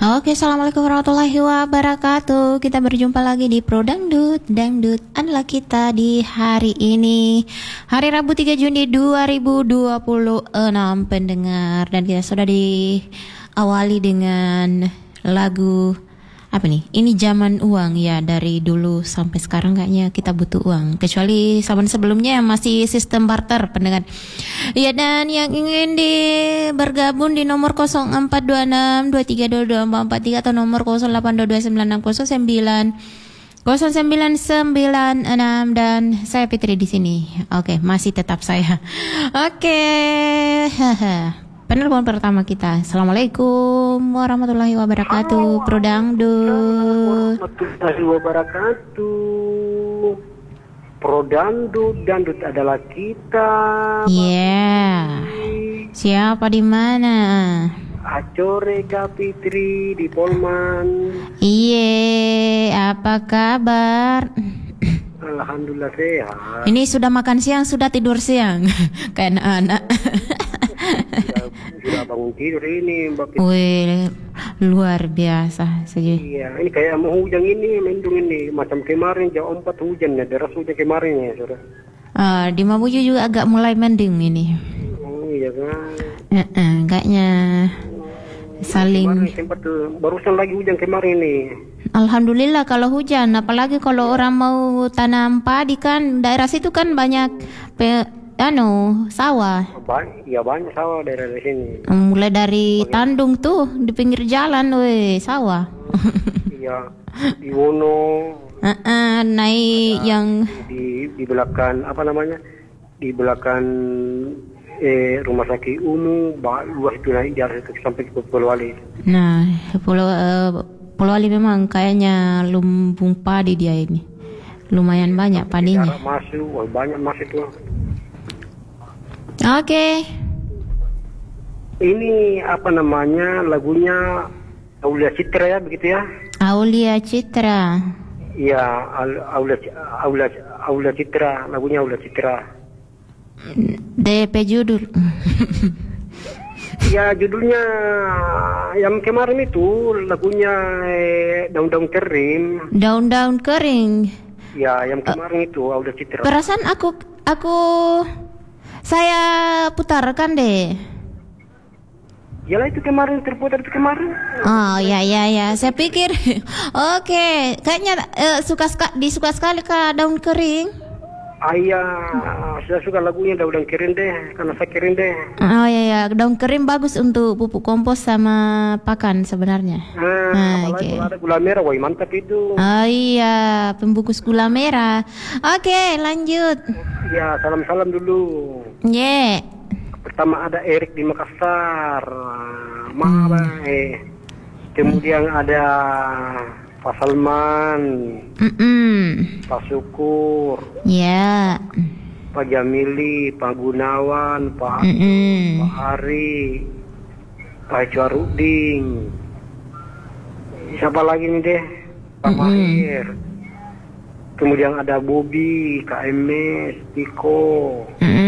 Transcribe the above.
Oke, assalamualaikum warahmatullahi wabarakatuh. Kita berjumpa lagi di Pro Dangdut. Dangdut adalah kita di hari ini, hari Rabu 3 Juni 2026 pendengar. Dan kita sudah diawali dengan lagu apa nih? Ini zaman uang ya, dari dulu sampai sekarang kayaknya kita butuh uang. Kecuali zaman sebelumnya masih sistem barter pendengar. Ya, dan yang ingin bergabung di nomor 0426232244 atau nomor 0822960996 dan saya Fitri di sini. Oke, masih tetap saya. Oke. Penelpon pertama kita. Assalamualaikum warahmatullahi wabarakatuh. Pro Dangdut. Warahmatullahi wabarakatuh. Pro Dangdut, Dangdut adalah kita. Yeah. Siapa di mana? Acore Fitri di Polman. Iya, apa kabar? Alhamdulillah sehat. Ini sudah makan siang, sudah tidur siang. Kayak anak. Sudah bangun tidur ini, Mbak Fitri. Wih, luar biasa saja. Iya, ini kayak mau hujan ini, mendung ini. Macam kemarin jam 4 hujan ya, deras hujan kemarin ya, saudara. Di Mabuju juga agak mulai mendung ini. Oh iya kan. Kayaknya saling. Kemarin sempat tuh, barusan lagi hujan kemarin nih. Alhamdulillah kalau hujan, apalagi kalau orang mau tanam padi kan, daerah situ kan banyak sawah. Banyak sawah daerah sini. Mulai dari Tandung tuh di pinggir jalan, sawah. Iya, di Wono. Naik yang di belakang apa namanya? Di belakang rumah sakit Unu, luas itu naik jalan itu sampai ke Polowali. Nah, Polowali memang kayaknya lumbung padi dia ini. Lumayan banyak padinya. Banyak masuk tuh. Oke. Ini apa namanya, lagunya Aulia Citra ya, begitu ya? Aulia Citra. Iya, Aulia Citra, lagunya Aulia Citra. DP judul. Ya, judulnya yang kemarin itu lagunya Daun-daun kering. Daun-daun kering. Ya, yang kemarin itu Aulia Citra. Perasaan saya putarkan deh. Yalah, itu kemarin terputar itu kemarin. Oh ya. Saya pikir, oke, kayaknya disuka sekali Kak daun kering. Saya suka lagunya Daun kering deh, karena saya kering deh. Oh ya, daun kering bagus untuk pupuk kompos sama pakan sebenarnya. Apalagi kalau ada gula merah, wah mantap itu. Oh iya, pembungkus gula merah. Oke, lanjut. Ya, salam-salam dulu. Yeah. Pertama ada Erik di Makassar, kemudian ada Pak Salman, Pak Syukur, Pak Jamili, Pak Gunawan, Pak Ari, Pak Cuaruding, siapa lagi nih deh, Pak Mahir, kemudian ada Bobi, KMS, Tiko.